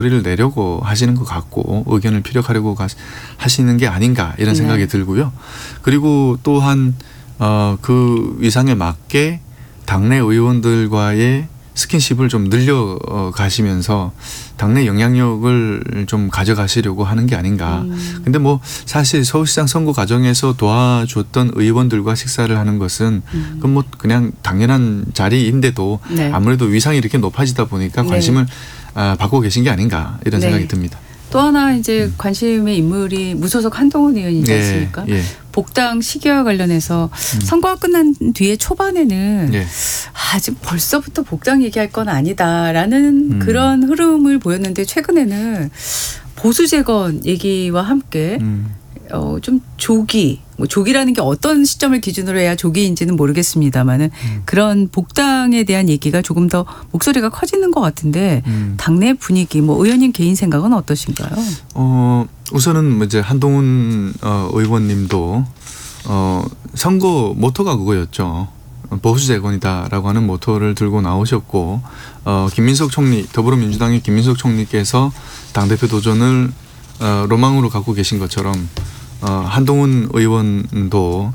를 내려고 하시는 것 같고 의견을 피력하려고 하시는 게 아닌가 이런 생각이 들고요. 그리고 또한 그 위상에 맞게 당내 의원들과의 스킨십을 좀 늘려가시면서 당내 영향력을 좀 가져가시려고 하는 게 아닌가. 근데 뭐 사실 서울시장 선거 과정에서 도와줬던 의원들과 식사를 하는 것은 그건 뭐 그냥 당연한 자리인데도 아무래도 위상이 이렇게 높아지다 보니까 관심을 받고 계신 게 아닌가 이런 생각이 듭니다. 또 하나 이제 관심의 인물이 무소속 한동훈 의원이지 않습니까? 복당 시기와 관련해서 선거가 끝난 뒤에 초반에는 지금 벌써부터 복당 얘기할 건 아니다라는 그런 흐름을 보였는데 최근에는 보수 재건 얘기와 함께 좀 조기, 뭐 조기라는 게 어떤 시점을 기준으로 해야 조기인지는 모르겠습니다만은 그런 복당에 대한 얘기가 조금 더 목소리가 커지는 것 같은데 당내 분위기, 뭐 의원님 개인 생각은 어떠신가요? 우선은 이제 한동훈 의원님도 선거 모토가 그거였죠. 보수 재건이다라고 하는 모토를 들고 나오셨고 김민석 총리, 더불어민주당의 김민석 총리께서 당대표 도전을 로망으로 갖고 계신 것처럼 한동훈 의원도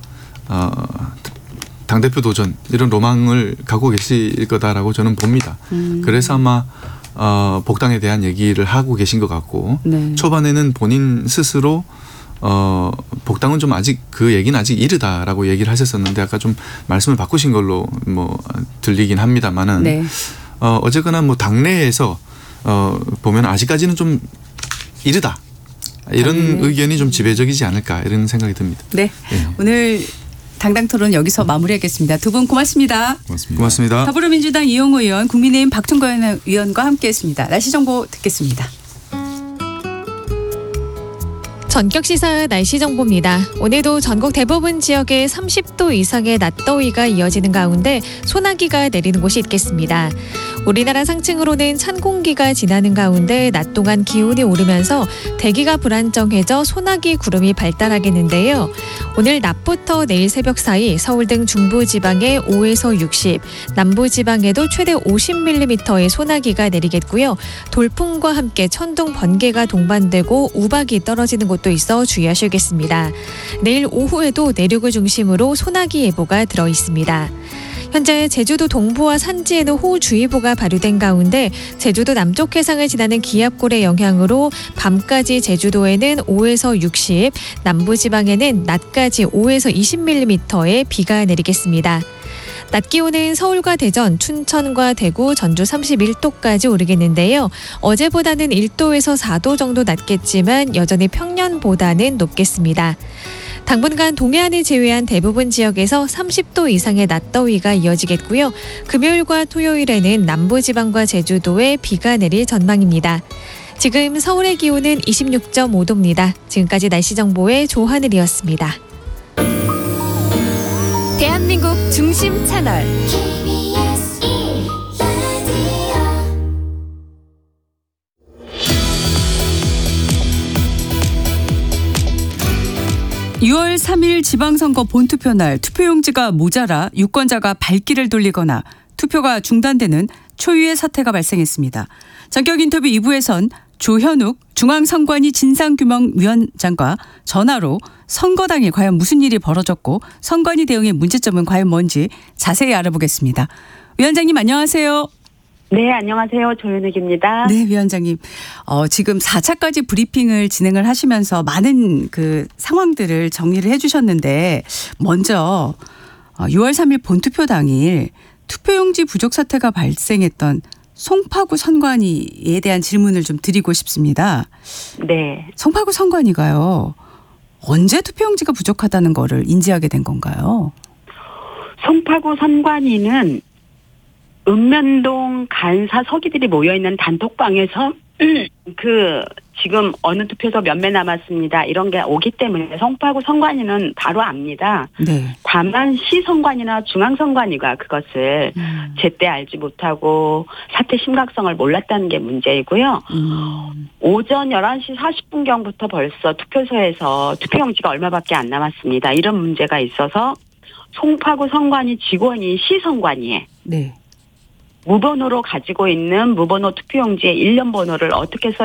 당대표 도전 이런 로망을 갖고 계실 거다라고 저는 봅니다. 그래서 아마 복당에 대한 얘기를 하고 계신 것 같고 초반에는 본인 스스로 복당은 좀 아직 그 얘기는 아직 이르다라고 얘기를 하셨었는데 아까 좀 말씀을 바꾸신 걸로 뭐 들리긴 합니다만은 어쨌거나 뭐 당내에서 보면 아직까지는 좀 이르다. 이런 의견이 좀 지배적이지 않을까 이런 생각이 듭니다. 오늘 당당 토론 여기서 마무리하겠습니다. 두 분 고맙습니다. 고맙습니다. 더불어민주당 이용호 의원, 국민의힘 박충거 의원과 함께했습니다. 날씨 정보 듣겠습니다. 전격시사 날씨 정보입니다. 오늘도 전국 대부분 지역에 30도 이상의 낮더위가 이어지는 가운데 소나기가 내리는 곳이 있겠습니다. 우리나라 상층으로는 찬 공기가 지나는 가운데 낮 동안 기온이 오르면서 대기가 불안정해져 소나기 구름이 발달하겠는데요. 오늘 낮부터 내일 새벽 사이 서울 등 중부지방에 5에서 60, 남부지방에도 최대 50mm의 소나기가 내리겠고요. 돌풍과 함께 천둥, 번개가 동반되고 우박이 떨어지는 곳도 있어 주의하셔야겠습니다. 내일 오후에도 내륙을 중심으로 소나기 예보가 들어 있습니다. 현재 제주도 동부와 산지에는 호우주의보가 발효된 가운데 제주도 남쪽 해상을 지나는 기압골의 영향으로 밤까지 제주도에는 5에서 60, 남부지방에는 낮까지 5에서 20mm의 비가 내리겠습니다. 낮 기온은 서울과 대전, 춘천과 대구, 전주 31도까지 오르겠는데요. 어제보다는 1도에서 4도 정도 낮겠지만 여전히 평년보다는 높겠습니다. 당분간 동해안을 제외한 대부분 지역에서 30도 이상의 낮더위가 이어지겠고요. 금요일과 토요일에는 남부지방과 제주도에 비가 내릴 전망입니다. 지금 서울의 기온은 26.5도입니다. 지금까지 날씨정보의 조하늘이었습니다. 대한민국 중심 채널 KBS 6월 3일 지방선거 본투표 날 투표용지가 모자라 유권자가 발길을 돌리거나 투표가 중단되는 초유의 사태가 발생했습니다. 전격 인터뷰 2부에선 조현욱 중앙선관위 진상규명위원장과 전화로 선거 당일 과연 무슨 일이 벌어졌고 선관위 대응의 문제점은 과연 뭔지 자세히 알아보겠습니다. 위원장님 안녕하세요. 네, 안녕하세요. 조현욱입니다. 네, 위원장님. 지금 4차까지 브리핑을 진행을 하시면서 많은 그 상황들을 정리를 해 주셨는데 먼저 6월 3일 본투표 당일 투표용지 부족 사태가 발생했던 송파구 선관위에 대한 질문을 좀 드리고 싶습니다. 네. 송파구 선관위가요. 언제 투표용지가 부족하다는 거를 인지하게 된 건가요? 송파구 선관위는 읍면동 간사 서기들이 모여있는 단톡방에서 지금 어느 투표소 몇 매 남았습니다. 이런 게 오기 때문에 송파구 선관위는 바로 압니다. 네. 다만 시선관위나 중앙선관위가 그것을 제때 알지 못하고 사태 심각성을 몰랐다는 게 문제이고요. 오전 11시 40분경부터 벌써 투표소에서 투표용지가 얼마밖에 안 남았습니다. 이런 문제가 있어서 송파구 선관위 직원이 시선관위에 무번호로 가지고 있는 무번호 투표용지의 일련 번호를 어떻게 써